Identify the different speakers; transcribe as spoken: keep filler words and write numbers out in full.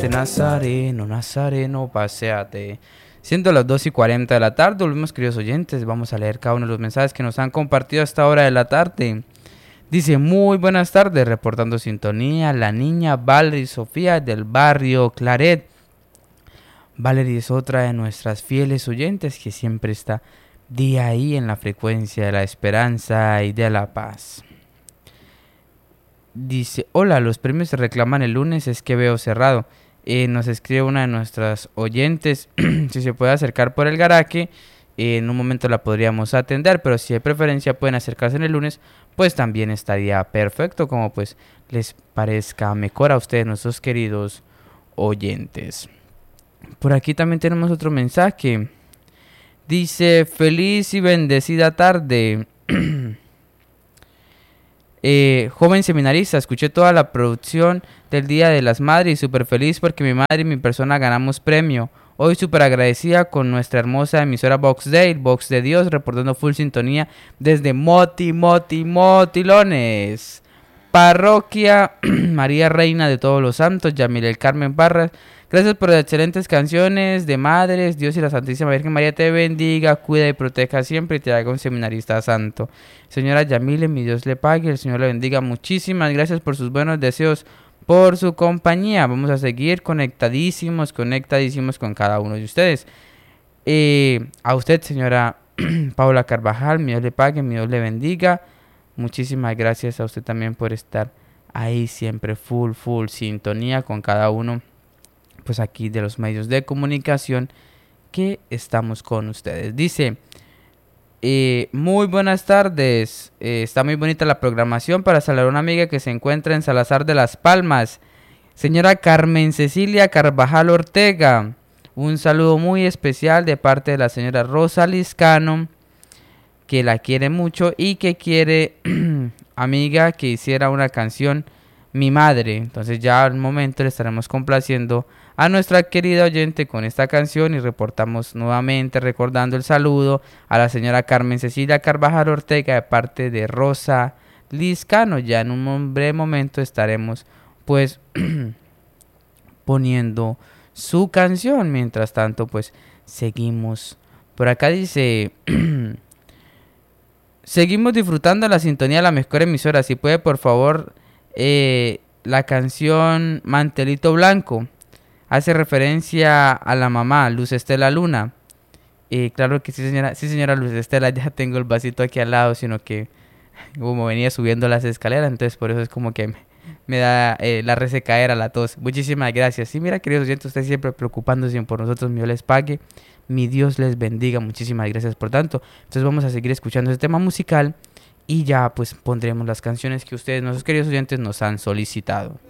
Speaker 1: Nazareno, Nazareno, paséate. Siendo las dos y cuarenta de la tarde, volvemos, queridos oyentes. Vamos a leer cada uno de los mensajes que nos han compartido a esta hora de la tarde. Dice: muy buenas tardes, reportando sintonía, la niña Valerie Sofía del barrio Claret. Valerie es otra de nuestras fieles oyentes que siempre está día ahí en la frecuencia de la esperanza y de la paz. Dice: hola, los premios se reclaman el lunes, es que veo cerrado. Eh, nos escribe una de nuestras oyentes si se puede acercar por el garaje. Eh, en un momento la podríamos atender, pero si de preferencia pueden acercarse en el lunes, pues también estaría perfecto, como pues les parezca mejor a ustedes, nuestros queridos oyentes. Por aquí también tenemos otro mensaje. Dice: feliz y bendecida tarde. Eh, joven seminarista, escuché toda la producción del Día de las Madres y súper feliz porque mi madre y mi persona ganamos premio. Hoy súper agradecida con nuestra hermosa emisora Vox Day, Vox de Dios, reportando full sintonía desde Moti, Moti, Motilones. Parroquia María Reina de Todos los Santos, Yamil el Carmen Parras. Gracias por las excelentes canciones de madres. Dios y la Santísima Virgen María te bendiga, cuida y proteja siempre y te haga un seminarista santo. Señora Yamile, mi Dios le pague, el Señor le bendiga. Muchísimas gracias por sus buenos deseos, por su compañía. Vamos a seguir conectadísimos, conectadísimos con cada uno de ustedes. Eh, a usted, señora Paula Carvajal, mi Dios le pague, mi Dios le bendiga. Muchísimas gracias a usted también por estar ahí siempre full, full sintonía con cada uno, pues aquí de los medios de comunicación que estamos con ustedes. Dice: eh, muy buenas tardes, eh, está muy bonita la programación para saludar a una amiga que se encuentra en Salazar de las Palmas, señora Carmen Cecilia Carvajal Ortega. Un saludo muy especial de parte de la señora Rosa Liscano, que la quiere mucho y que quiere, amiga, que hiciera una canción, Mi Madre. Entonces ya al momento le estaremos complaciendo a nuestra querida oyente con esta canción y reportamos nuevamente recordando el saludo a la señora Carmen Cecilia Carvajal Ortega de parte de Rosa Liscano. Ya en un breve momento estaremos pues poniendo su canción. Mientras tanto pues seguimos. Por acá dice: seguimos disfrutando la sintonía de la mejor emisora. Si puede, por favor, eh, la canción Mantelito Blanco. Hace referencia a la mamá, Luz Estela Luna. Eh, claro que sí, señora. Sí, señora Luz Estela, ya tengo el vasito aquí al lado, sino que como venía subiendo las escaleras, entonces por eso es como que me, me da eh, la resecaera, la tos. Muchísimas gracias. Sí, mira, queridos oyentes, ustedes siempre preocupándose por nosotros, mi Dios les pague. Mi Dios les bendiga, muchísimas gracias por tanto. Entonces vamos a seguir escuchando este tema musical y ya pues pondremos las canciones que ustedes, nuestros queridos oyentes, nos han solicitado.